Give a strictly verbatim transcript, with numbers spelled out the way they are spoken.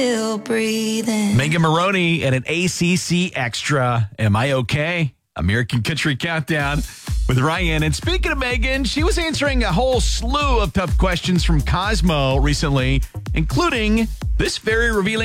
Still breathing. Megan Maroney and an A C C Extra. Am I okay? American Country Countdown with Ryan. And speaking of Megan, she was answering a whole slew of tough questions from Cosmo recently, including this very revealing